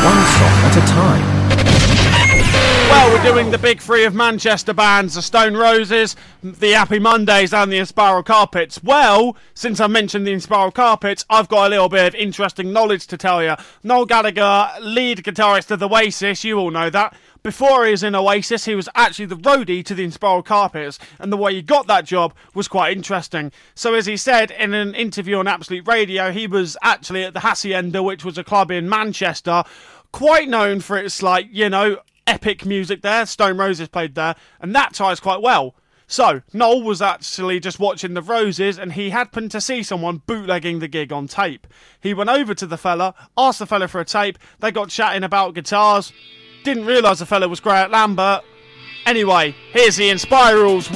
one song at a time. Well, we're doing the big three of Manchester bands, the Stone Roses, the Happy Mondays and the Inspiral Carpets. Well, since I mentioned the Inspiral Carpets, I've got a little bit of interesting knowledge to tell you. Noel Gallagher, lead guitarist of Oasis, you all know that. Before he was in Oasis, he was actually the roadie to the Inspiral Carpets, and the way he got that job was quite interesting. So as he said in an interview on Absolute Radio, he was actually at the Hacienda, which was a club in Manchester, quite known for its, like, you know, epic music there. Stone Roses played there, and that ties quite well. So, Noel was actually just watching the Roses, and he happened to see someone bootlegging the gig on tape. He went over to the fella, asked the fella for a tape, they got chatting about guitars, didn't realise the fella was Grant Lambert. Anyway, here's the Inspirals.